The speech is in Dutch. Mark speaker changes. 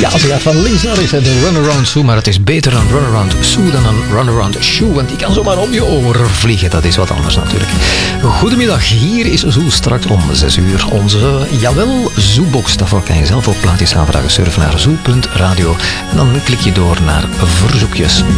Speaker 1: Ja, ze gaat van links naar rechts, de Runaround Sue. Maar het is beter een Runaround Sue dan een Runaround Shoe. Want die kan zomaar op je oor vliegen. Dat is wat anders natuurlijk. Goedemiddag, hier is Zoe straks om 6 uur. Onze, jawel, Zoebox. Daarvoor kan je zelf op plaatjes aanvragen. Surf naar zoe.radio. En dan klik je door naar verzoekjes.